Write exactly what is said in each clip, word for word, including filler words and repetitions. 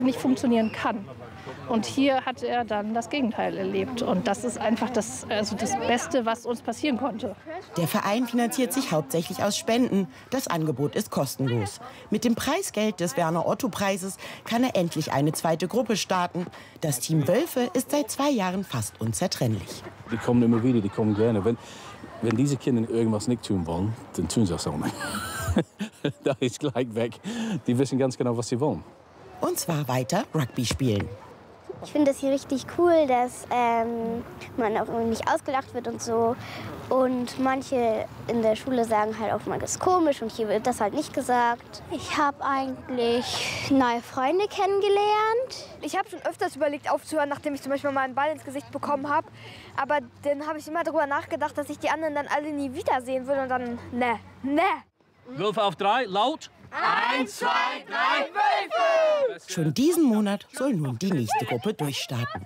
nicht funktionieren kann. Und hier hat er dann das Gegenteil erlebt. Und das ist einfach das, also das Beste, was uns passieren konnte. Der Verein finanziert sich hauptsächlich aus Spenden. Das Angebot ist kostenlos. Mit dem Preisgeld des Werner-Otto-Preises kann er endlich eine zweite Gruppe starten. Das Team Wölfe ist seit zwei Jahren fast unzertrennlich. Die kommen immer wieder, die kommen gerne. Wenn, wenn diese Kinder irgendwas nicht tun wollen, dann tun sie das auch nicht. Das ist gleich weg. Die wissen ganz genau, was sie wollen. Und zwar weiter Rugby spielen. Ich finde das hier richtig cool, dass ähm, man auch nicht ausgelacht wird und so. Und manche in der Schule sagen halt auch mal, das ist komisch und hier wird das halt nicht gesagt. Ich habe eigentlich neue Freunde kennengelernt. Ich habe schon öfters überlegt aufzuhören, nachdem ich zum Beispiel mal einen Ball ins Gesicht bekommen habe. Aber dann habe ich immer darüber nachgedacht, dass ich die anderen dann alle nie wiedersehen will. Und dann, ne, ne. Wölfe auf drei, laut. Eins, zwei, drei, Wölfe! Schon diesen Monat soll nun die nächste Gruppe durchstarten.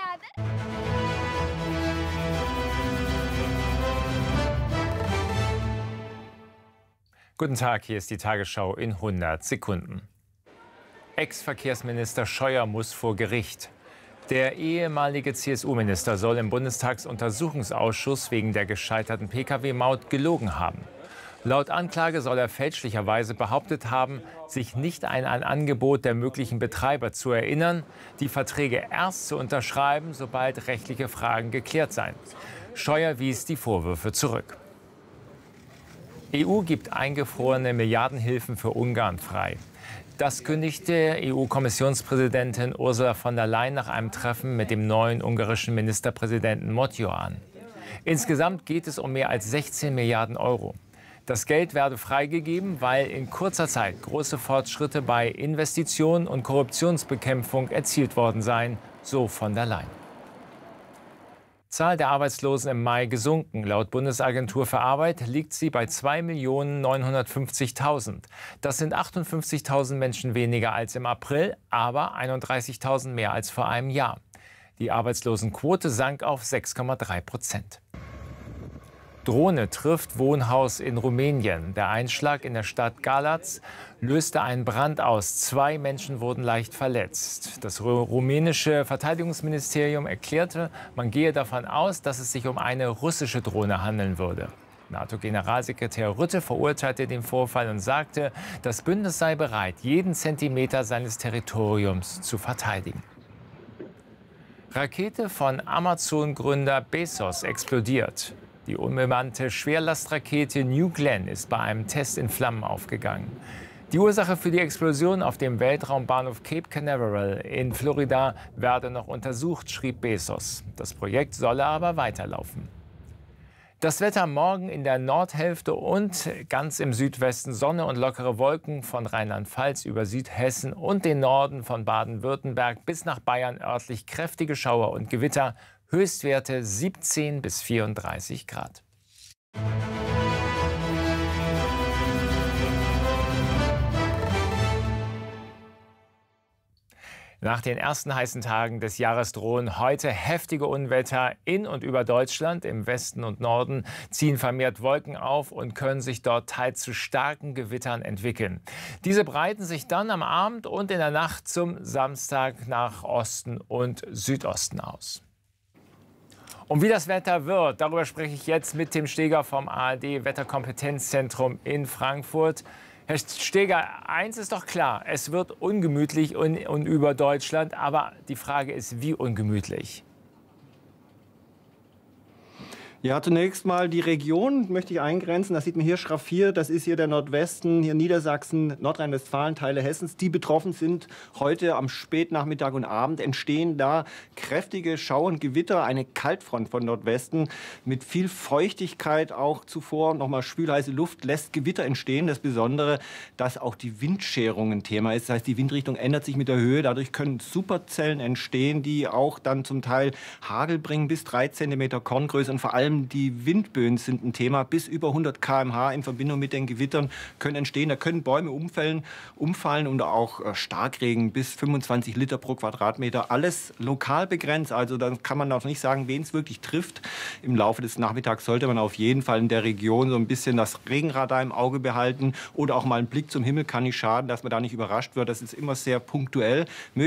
Guten Tag, hier ist die Tagesschau in hundert Sekunden. Ex-Verkehrsminister Scheuer muss vor Gericht. Der ehemalige C S U-Minister soll im Bundestagsuntersuchungsausschuss wegen der gescheiterten Pkw-Maut gelogen haben. Laut Anklage soll er fälschlicherweise behauptet haben, sich nicht an ein Angebot der möglichen Betreiber zu erinnern, die Verträge erst zu unterschreiben, sobald rechtliche Fragen geklärt seien. Scheuer wies die Vorwürfe zurück. E U gibt eingefrorene Milliardenhilfen für Ungarn frei. Das kündigte E U-Kommissionspräsidentin Ursula von der Leyen nach einem Treffen mit dem neuen ungarischen Ministerpräsidenten Motyo an. Insgesamt geht es um mehr als sechzehn Milliarden Euro. Das Geld werde freigegeben, weil in kurzer Zeit große Fortschritte bei Investitionen und Korruptionsbekämpfung erzielt worden seien, so von der Leyen. Zahl der Arbeitslosen im Mai gesunken. Laut Bundesagentur für Arbeit liegt sie bei zwei Millionen neunhundertfünfzigtausend. Das sind achtundfünfzigtausend Menschen weniger als im April, aber einunddreißigtausend mehr als vor einem Jahr. Die Arbeitslosenquote sank auf sechs Komma drei Prozent. Drohne trifft Wohnhaus in Rumänien. Der Einschlag in der Stadt Galați löste einen Brand aus. Zwei Menschen wurden leicht verletzt. Das rumänische Verteidigungsministerium erklärte, man gehe davon aus, dass es sich um eine russische Drohne handeln würde. NATO-Generalsekretär Rutte verurteilte den Vorfall und sagte, das Bündnis sei bereit, jeden Zentimeter seines Territoriums zu verteidigen. Rakete von Amazon-Gründer Bezos explodiert. Die unbemannte Schwerlastrakete New Glenn ist bei einem Test in Flammen aufgegangen. Die Ursache für die Explosion auf dem Weltraumbahnhof Cape Canaveral in Florida werde noch untersucht, schrieb Bezos. Das Projekt solle aber weiterlaufen. Das Wetter morgen in der Nordhälfte und ganz im Südwesten Sonne und lockere Wolken von Rheinland-Pfalz über Südhessen und den Norden von Baden-Württemberg bis nach Bayern örtlich kräftige Schauer und Gewitter. Höchstwerte siebzehn bis vierunddreißig Grad. Nach den ersten heißen Tagen des Jahres drohen heute heftige Unwetter in und über Deutschland. Im Westen und Norden ziehen vermehrt Wolken auf und können sich dort teils zu starken Gewittern entwickeln. Diese breiten sich dann am Abend und in der Nacht zum Samstag nach Osten und Südosten aus. Und wie das Wetter wird, darüber spreche ich jetzt mit Tim Steger vom A R D-Wetterkompetenzzentrum in Frankfurt. Herr Steger, eins ist doch klar, es wird ungemütlich und, und über Deutschland, aber die Frage ist, wie ungemütlich? Ja, zunächst mal die Region möchte ich eingrenzen. Das sieht man hier schraffiert. Das ist hier der Nordwesten, hier Niedersachsen, Nordrhein-Westfalen, Teile Hessens, die betroffen sind. Heute am Spätnachmittag und Abend entstehen da kräftige Schau- und Gewitter, eine Kaltfront von Nordwesten mit viel Feuchtigkeit auch zuvor. Nochmal schwülheiße Luft lässt Gewitter entstehen. Das Besondere, dass auch die Windscherung ein Thema ist. Das heißt, die Windrichtung ändert sich mit der Höhe. Dadurch können Superzellen entstehen, die auch dann zum Teil Hagel bringen, bis drei Zentimeter Korngröße und vor allem allem die Windböen sind ein Thema. Bis über hundert Kilometer pro Stunde in Verbindung mit den Gewittern können entstehen. Da können Bäume umfallen, umfallen und auch äh, Starkregen bis fünfundzwanzig Liter pro Quadratmeter. Alles lokal begrenzt. Also da kann man auch nicht sagen, wen es wirklich trifft. Im Laufe des Nachmittags sollte man auf jeden Fall in der Region so ein bisschen das Regenradar im Auge behalten oder auch mal ein Blick zum Himmel kann nicht schaden, dass man da nicht überrascht wird. Das ist immer sehr punktuell.